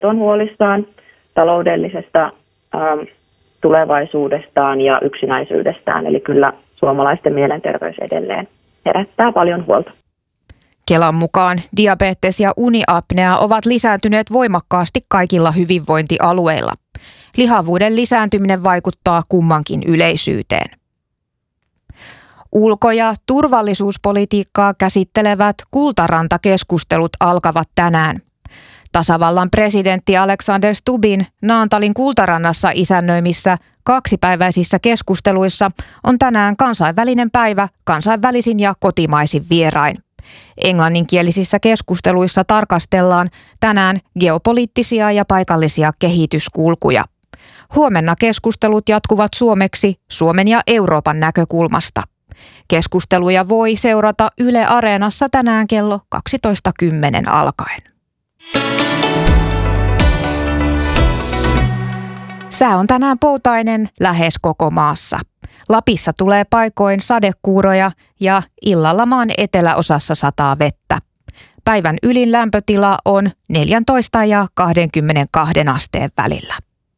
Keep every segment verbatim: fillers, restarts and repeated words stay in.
on huolissaan taloudellisesta ähm, tulevaisuudestaan ja yksinäisyydestään. Eli kyllä suomalaisten mielenterveys edelleen herättää paljon huolta. Kelan mukaan diabetes ja uniapnea ovat lisääntyneet voimakkaasti kaikilla hyvinvointialueilla. Lihavuuden lisääntyminen vaikuttaa kummankin yleisyyteen. Ulko- ja turvallisuuspolitiikkaa käsittelevät Kultaranta-keskustelut alkavat tänään. Tasavallan presidentti Alexander Stubbin Naantalin Kultarannassa isännöimissä kaksipäiväisissä keskusteluissa on tänään kansainvälinen päivä kansainvälisin ja kotimaisin vierain. Englanninkielisissä keskusteluissa tarkastellaan tänään geopoliittisia ja paikallisia kehityskulkuja. Huomenna keskustelut jatkuvat suomeksi Suomen ja Euroopan näkökulmasta. Keskusteluja voi seurata Yle Areenassa tänään kello kaksitoista kymmenen alkaen. Sää on tänään poutainen lähes koko maassa. Lapissa tulee paikoin sadekuuroja ja illalla maan eteläosassa sataa vettä. Päivän ylin lämpötila on neljätoista ja kaksikymmentäkaksi asteen välillä.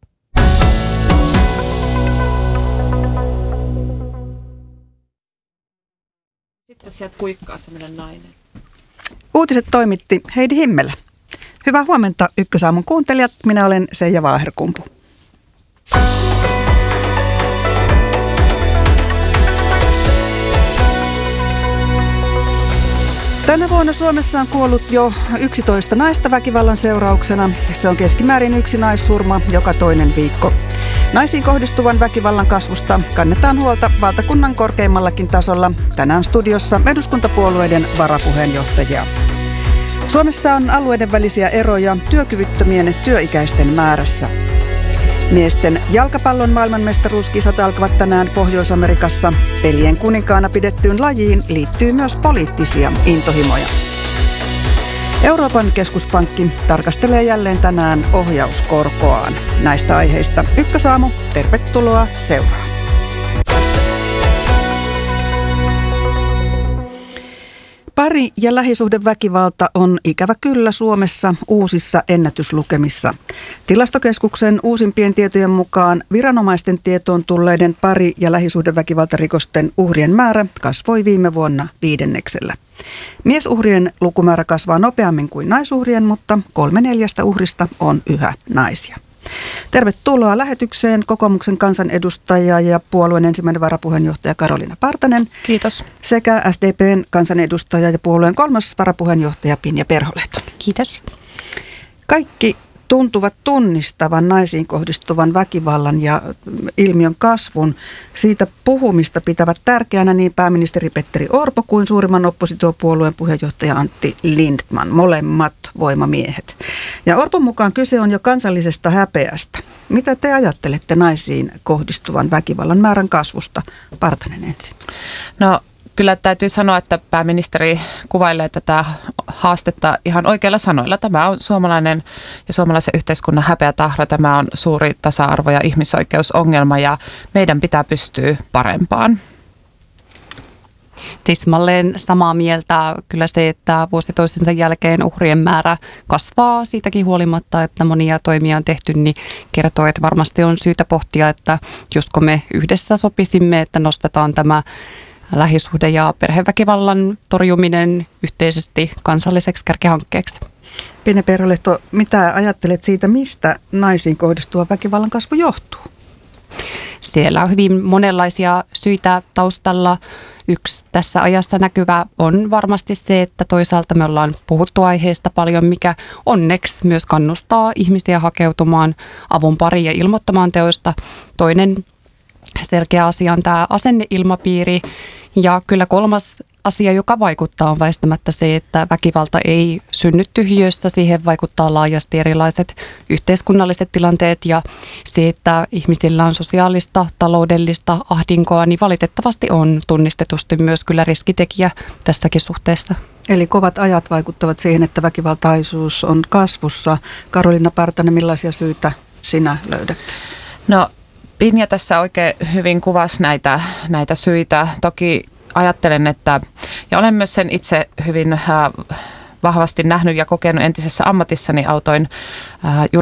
Sitten sieltä kuikkaa semmoinen nainen. Uutiset toimitti Heidi Himmelä. Hyvää huomenta Ykkösaamun kuuntelijat. Minä olen Seija Vaaherkumpu. Tänä vuonna Suomessa on kuollut jo yksitoista naista väkivallan seurauksena. Se on keskimäärin yksi naissurma joka toinen viikko. Naisiin kohdistuvan väkivallan kasvusta kannetaan huolta valtakunnan korkeimmallakin tasolla. Tänään studiossa eduskuntapuolueiden varapuheenjohtajia. Suomessa on alueiden välisiä eroja työkyvyttömien työikäisten määrässä. Miesten jalkapallon maailmanmestaruuskisat alkavat tänään Pohjois-Amerikassa. Pelien kuninkaana pidettyyn lajiin liittyy myös poliittisia intohimoja. Euroopan keskuspankki tarkastelee jälleen tänään ohjauskorkoaan. Näistä aiheista Ykkösaamu, tervetuloa seuraan. Pari- ja lähisuhdeväkivalta on ikävä kyllä Suomessa uusissa ennätyslukemissa. Tilastokeskuksen uusimpien tietojen mukaan viranomaisten tietoon tulleiden pari- ja lähisuhdeväkivaltarikosten uhrien määrä kasvoi viime vuonna viidenneksellä. Miesuhrien lukumäärä kasvaa nopeammin kuin naisuhrien, mutta kolme neljästä uhrista on yhä naisia. Tervetuloa lähetykseen kokoomuksen kansanedustaja ja puolueen ensimmäinen varapuheenjohtaja Karoliina Partanen. Kiitos. Sekä S D P:n kansanedustaja ja puolueen kolmas varapuheenjohtaja Pinja Perholehto. Kiitos. Kaikki tuntuvat tunnistavan naisiin kohdistuvan väkivallan ja ilmiön kasvun. Siitä puhumista pitävät tärkeänä niin pääministeri Petteri Orpo kuin suurimman oppositiopuolueen puheenjohtaja Antti Lindtman, molemmat voimamiehet. Ja Orpon mukaan kyse on jo kansallisesta häpeästä. Mitä te ajattelette naisiin kohdistuvan väkivallan määrän kasvusta? Partanen ensin. No kyllä täytyy sanoa, että pääministeri kuvailee tätä haastetta ihan oikeilla sanoilla. Tämä on suomalainen ja suomalaisen yhteiskunnan häpeätahra. Tämä on suuri tasa-arvo- ja ihmisoikeusongelma ja meidän pitää pystyä parempaan. Tismalleen samaa mieltä. Kyllä se, että vuosi toisensa jälkeen uhrien määrä kasvaa siitäkin huolimatta, että monia toimia on tehty, niin kertoo, että varmasti on syytä pohtia, että josko me yhdessä sopisimme, että nostetaan tämä lähisuhde- ja perheväkivallan torjuminen yhteisesti kansalliseksi kärkihankkeeksi. Pinja Perholehto, mitä ajattelet siitä, mistä naisiin kohdistuva väkivallan kasvu johtuu? Siellä on hyvin monenlaisia syitä taustalla. Yksi tässä ajassa näkyvä on varmasti se, että toisaalta me ollaan puhuttu aiheesta paljon, mikä onneksi myös kannustaa ihmisiä hakeutumaan avun pariin ja ilmoittamaan teoista. Toinen selkeä asia on tämä asenneilmapiiri ja kyllä kolmas asia, joka vaikuttaa, on väistämättä se, että väkivalta ei synny tyhjössä. Siihen vaikuttaa laajasti erilaiset yhteiskunnalliset tilanteet ja se, että ihmisillä on sosiaalista, taloudellista ahdinkoa, niin valitettavasti on tunnistetusti myös kyllä riskitekijä tässäkin suhteessa. Eli kovat ajat vaikuttavat siihen, että väkivaltaisuus on kasvussa. Karoliina Partanen, millaisia syitä sinä löydät? No Pinja tässä oikein hyvin kuvasi näitä, näitä syitä. Toki ajattelen, että, ja olen myös sen itse hyvin äh, vahvasti nähnyt ja kokenut entisessä ammatissani. Autoin äh,